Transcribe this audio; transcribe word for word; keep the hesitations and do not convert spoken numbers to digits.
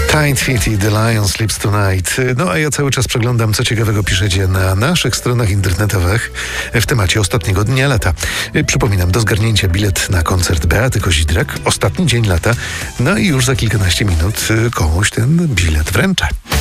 Tight Fit i The Lion Sleeps Tonight. No a ja cały czas przeglądam, co ciekawego piszecie na naszych stronach internetowych w temacie ostatniego dnia lata. Przypominam, do zgarnięcia bilet na koncert Beaty Kozidrak. Ostatni dzień lata. No i już za kilkanaście minut komuś ten bilet wręczę.